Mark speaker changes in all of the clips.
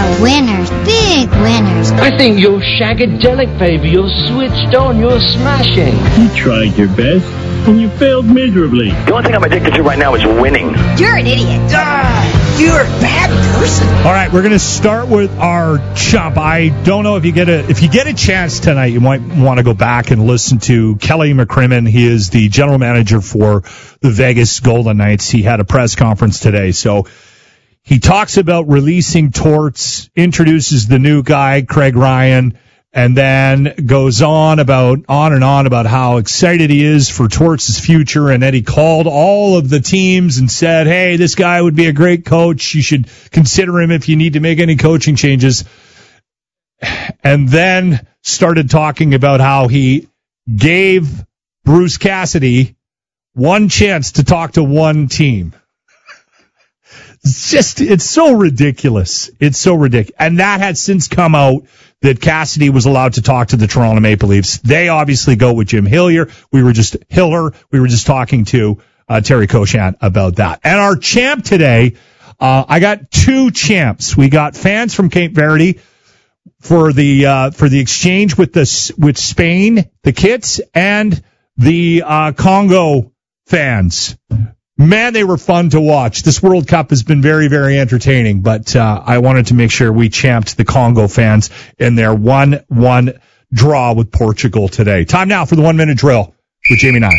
Speaker 1: are winners, big winners.
Speaker 2: I think you're shagadelic, baby. You're switched on. You're smashing.
Speaker 3: You tried your best, and you failed miserably.
Speaker 4: The only thing I'm addicted to right now is winning.
Speaker 1: You're an idiot.
Speaker 5: You're a bad person.
Speaker 6: All right, we're going to start with our chump. I don't know if you get a chance tonight, you might want to go back and listen to Kelly McCrimmon. He is the general manager for the Vegas Golden Knights. He had a press conference today, so he talks about releasing Torts, introduces the new guy, Craig Ryan, and then goes on and on about how excited he is for Torts' future, and then he called all of the teams and said, hey, this guy would be a great coach. You should consider him if you need to make any coaching changes. And then started talking about how he gave Bruce Cassidy one chance to talk to one team. It's so ridiculous. It's so ridiculous. And that has since come out that Cassidy was allowed to talk to the Toronto Maple Leafs. They obviously go with Jim Hillier. We were just talking to Terry Cochan about that. And our champ today, I got two champs. We got fans from Cape Verde for the exchange with Spain, the kits, and the Congo fans. Man, they were fun to watch. This World Cup has been very, very entertaining, but I wanted to make sure we champed the Congo fans in their 1-1 draw with Portugal today. Time now for the 1 minute drill with Jamie Nye.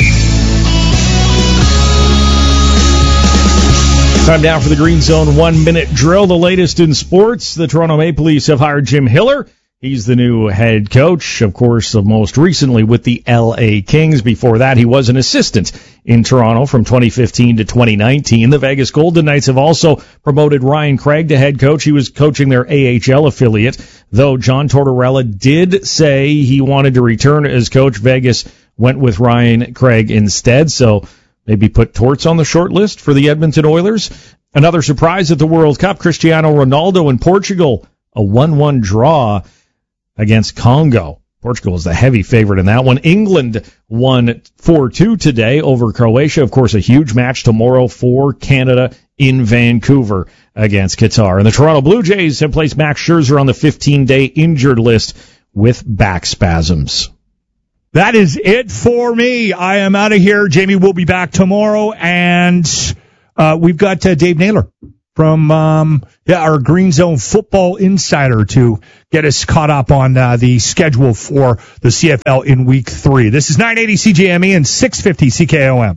Speaker 7: Time now for the Green Zone 1 minute drill, the latest in sports. The Toronto Maple Leafs have hired Jim Hiller. He's the new head coach, of course, most recently with the LA Kings. Before that, he was an assistant in Toronto from 2015 to 2019. The Vegas Golden Knights have also promoted Ryan Craig to head coach. He was coaching their AHL affiliate, though John Tortorella did say he wanted to return as coach. Vegas went with Ryan Craig instead, so maybe put Torts on the short list for the Edmonton Oilers. Another surprise at the World Cup, Cristiano Ronaldo and Portugal, a 1-1 draw against Congo. Portugal is the heavy favorite in that one. England won 4-2 today over Croatia. Of course, a huge match tomorrow for Canada in Vancouver against Qatar. And the Toronto Blue Jays have placed Max Scherzer on the 15-day injured list with back spasms.
Speaker 6: That is it for me. I am out of here. Jamie will be back tomorrow, and we've got Dave Naylor from our Green Zone Football Insider to get us caught up on the schedule for the CFL in Week 3. This is 980 CJME and 650 CKOM.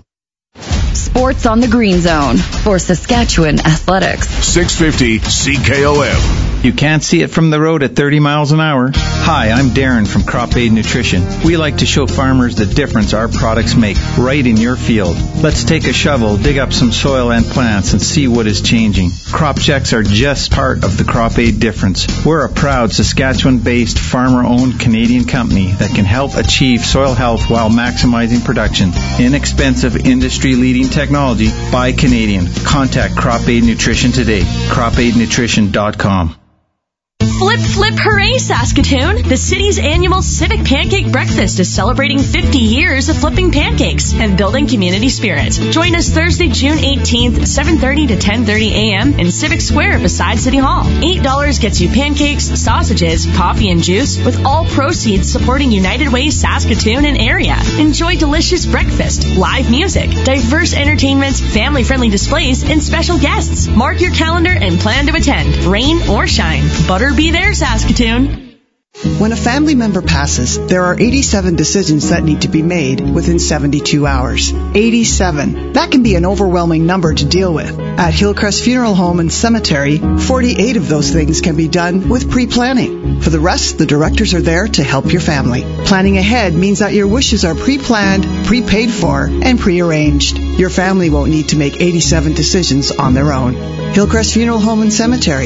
Speaker 8: Sports on the Green Zone for Saskatchewan Athletics.
Speaker 9: 650 CKOM.
Speaker 10: You can't see it from the road at 30 miles an hour. Hi, I'm Darren from Crop Aid Nutrition. We like to show farmers the difference our products make right in your field. Let's take a shovel, dig up some soil and plants, and see what is changing. Crop checks are just part of the Crop Aid difference. We're a proud Saskatchewan-based, farmer-owned Canadian company that can help achieve soil health while maximizing production. Inexpensive, industry-leading technology by Canadian. Contact Crop Aid Nutrition today. CropAidNutrition.com.
Speaker 11: Flip, flip, hooray, Saskatoon! The city's annual Civic Pancake Breakfast is celebrating 50 years of flipping pancakes and building community spirit. Join us Thursday, June 18th, 7:30 to 10:30 a.m. in Civic Square beside City Hall. $8 gets you pancakes, sausages, coffee, and juice, with all proceeds supporting United Way Saskatoon and area. Enjoy delicious breakfast, live music, diverse entertainment, family-friendly displays, and special guests. Mark your calendar and plan to attend, rain or shine. Butter be there, Saskatoon.
Speaker 12: When a family member passes, there are 87 decisions that need to be made within 72 hours. 87. That can be an overwhelming number to deal with. At Hillcrest Funeral Home and Cemetery, 48 of those things can be done with pre-planning. For the rest, the directors are there to help your family. Planning ahead means that your wishes are pre-planned, pre-paid for, and pre-arranged. Your family won't need to make 87 decisions on their own. Hillcrest Funeral Home and Cemetery,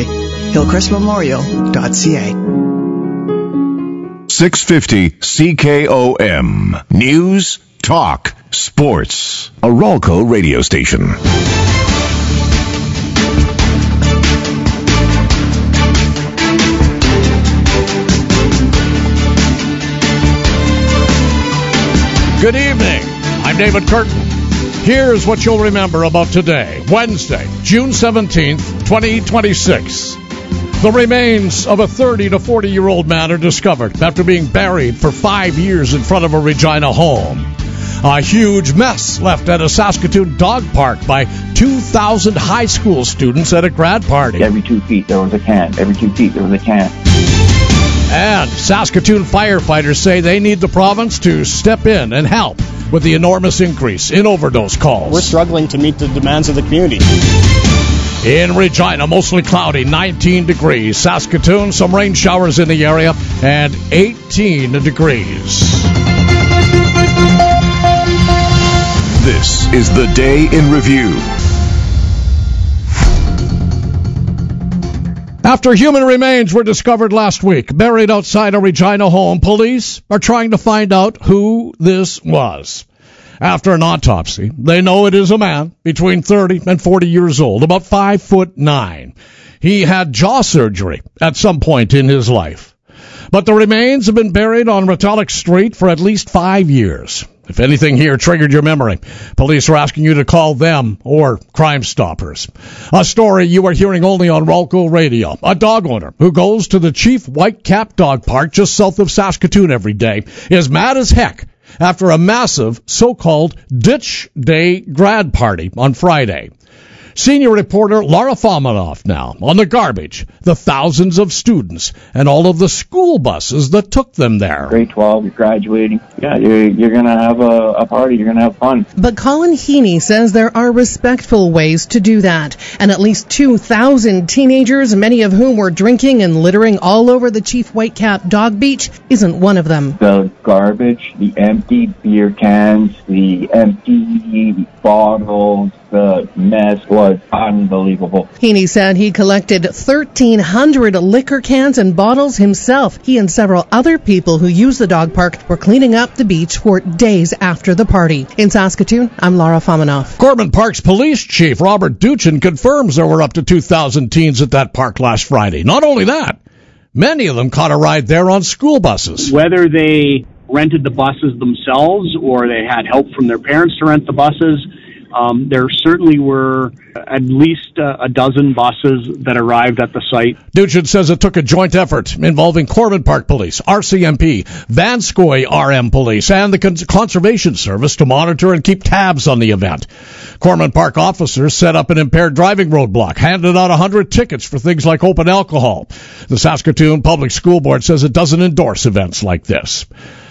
Speaker 12: hillcrestmemorial.ca.
Speaker 9: 650 CKOM. News, talk, sports. A Ralco radio station.
Speaker 13: Good evening. I'm David Curtin. Here's what you'll remember about today, Wednesday, June 17th, 2026. The remains of a 30 to 40-year-old man are discovered after being buried for 5 years in front of a Regina home. A huge mess left at a Saskatoon dog park by 2,000 high school students at a grad party.
Speaker 14: Every 2 feet there was a can. Every 2 feet there was a can.
Speaker 13: And Saskatoon firefighters say they need the province to step in and help with the enormous increase in overdose calls.
Speaker 15: We're struggling to meet the demands of the community.
Speaker 13: In Regina, mostly cloudy, 19 degrees. Saskatoon, some rain showers in the area, and 18 degrees.
Speaker 9: This is the Day in Review.
Speaker 13: After human remains were discovered last week, buried outside a Regina home, police are trying to find out who this was. After an autopsy, they know it is a man between 30 and 40 years old, about 5'9". He had jaw surgery at some point in his life. But the remains have been buried on Retallick Street for at least 5 years. If anything here triggered your memory, police are asking you to call them or Crime Stoppers. A story you are hearing only on Rolco Radio. A dog owner who goes to the Chief Whitecap Dog Park just south of Saskatoon every day is mad as heck after a massive so-called Ditch Day grad party on Friday. Senior reporter Laura Fomanoff now on the garbage, the thousands of students, and all of the school buses that took them there.
Speaker 14: Grade 12, you're graduating. Yeah, you're going to have a party. You're going to have fun.
Speaker 16: But Colin Heaney says there are respectful ways to do that. And at least 2,000 teenagers, many of whom were drinking and littering all over the Chief Whitecap Dog Beach, isn't one of them.
Speaker 14: The garbage, the empty beer cans, the empty bottles, the mess was unbelievable.
Speaker 16: Heaney said he collected 1,300 liquor cans and bottles himself. He and several other people who use the dog park were cleaning up the beach for days after the party. In Saskatoon, I'm Laura Fomanoff.
Speaker 13: Corbin Park's police chief, Robert Duchin, confirms there were up to 2,000 teens at that park last Friday. Not only that, many of them caught a ride there on school buses.
Speaker 17: Whether they rented the buses themselves or they had help from their parents to rent the buses, there certainly were at least a dozen buses that arrived at the site.
Speaker 13: Duchin says it took a joint effort involving Corbin Park Police, RCMP, Vanscoy RM Police, and the Conservation Service to monitor and keep tabs on the event. Corbin Park officers set up an impaired driving roadblock, handed out 100 tickets for things like open alcohol. The Saskatoon Public School Board says it doesn't endorse events like this.